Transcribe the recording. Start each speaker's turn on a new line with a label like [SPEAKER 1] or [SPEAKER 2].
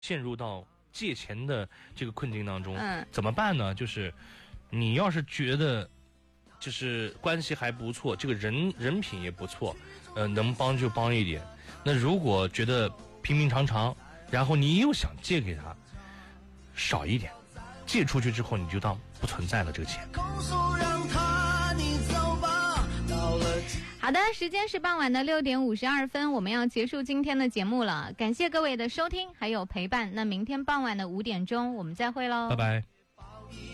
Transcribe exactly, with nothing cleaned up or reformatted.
[SPEAKER 1] 陷入到借钱的这个困境当中，
[SPEAKER 2] 嗯，
[SPEAKER 1] 怎么办呢？就是你要是觉得就是关系还不错，这个人人品也不错，呃，能帮就帮一点。那如果觉得平平常常，然后你又想借给他，少一点，借出去之后你就当不存在了这个钱。
[SPEAKER 2] 好的，时间是傍晚的六点五十二分，我们要结束今天的节目了。感谢各位的收听还有陪伴，那明天傍晚的五点钟我们再会喽，
[SPEAKER 1] 拜拜。